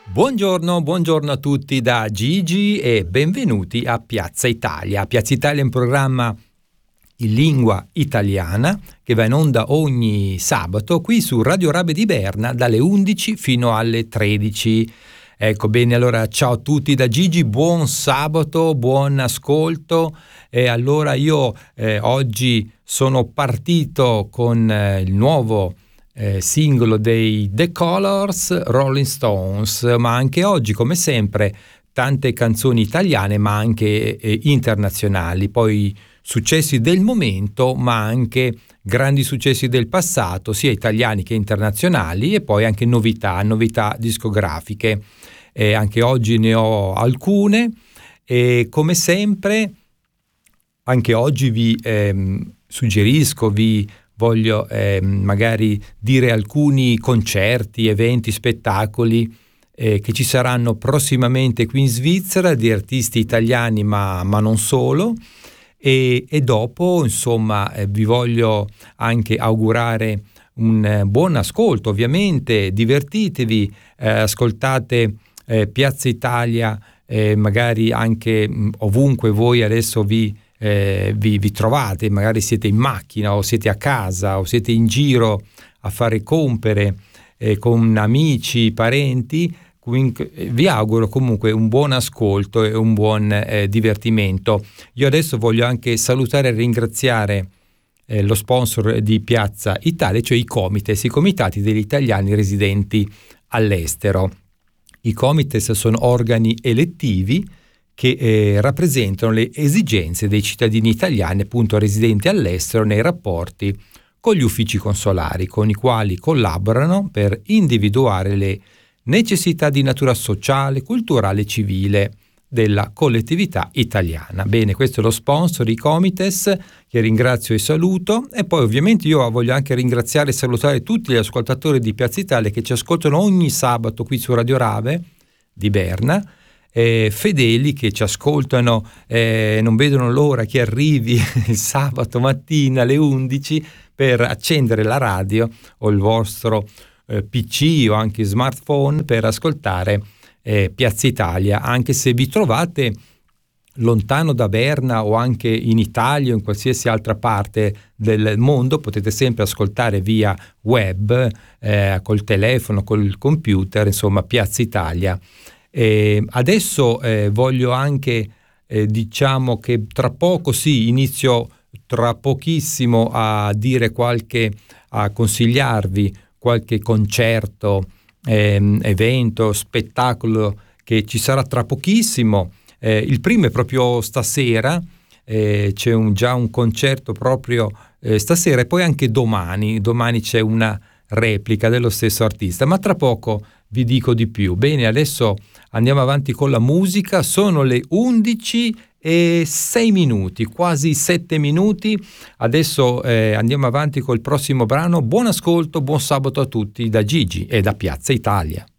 Buongiorno a tutti da Gigi e benvenuti a Piazza Italia. Piazza Italia è un programma in lingua italiana che va in onda ogni sabato qui su Radio Rabe di Berna dalle 11 fino alle 13. Ecco, bene, allora ciao a tutti da Gigi, buon sabato, buon ascolto. E allora io oggi sono partito con il nuovo singolo dei The Colors, Rolling Stones, ma anche oggi, come sempre, tante canzoni italiane ma anche internazionali, poi successi del momento ma anche grandi successi del passato, sia italiani che internazionali, e poi anche novità discografiche. Anche oggi ne ho alcune e come sempre anche oggi vi suggerisco, vi voglio magari dire alcuni concerti, eventi, spettacoli che ci saranno prossimamente qui in Svizzera di artisti italiani ma non solo, e dopo insomma vi voglio anche augurare un buon ascolto. Ovviamente divertitevi, ascoltate Piazza Italia magari anche ovunque voi adesso vi trovate, magari siete in macchina o siete a casa o siete in giro a fare compere con amici, parenti. Vi auguro comunque un buon ascolto e un buon divertimento. Io adesso voglio anche salutare e ringraziare lo sponsor di Piazza Italia, cioè i comitati degli italiani residenti all'estero. I comites sono organi elettivi che rappresentano le esigenze dei cittadini italiani appunto residenti all'estero nei rapporti con gli uffici consolari, con i quali collaborano per individuare le necessità di natura sociale, culturale e civile della collettività italiana. Bene, questo è lo sponsor, i Comites, che ringrazio e saluto, e poi ovviamente io voglio anche ringraziare e salutare tutti gli ascoltatori di Piazza Italia che ci ascoltano ogni sabato qui su Radio Rave di Berna, fedeli che ci ascoltano, non vedono l'ora che arrivi il sabato mattina alle 11 per accendere la radio o il vostro PC o anche smartphone per ascoltare Piazza Italia, anche se vi trovate lontano da Berna o anche in Italia o in qualsiasi altra parte del mondo. Potete sempre ascoltare via web, col telefono, col computer, insomma Piazza Italia. Adesso voglio anche diciamo che tra poco inizio tra pochissimo a consigliarvi qualche concerto, evento, spettacolo che ci sarà tra pochissimo. Il primo è proprio stasera, c'è già un concerto proprio stasera, e poi anche domani c'è una replica dello stesso artista, ma tra poco vi dico di più. Bene, adesso andiamo avanti con la musica, sono le 11:06, quasi 7 minuti. Adesso andiamo avanti col prossimo brano. Buon ascolto, buon sabato a tutti da Gigi e da Piazza Italia.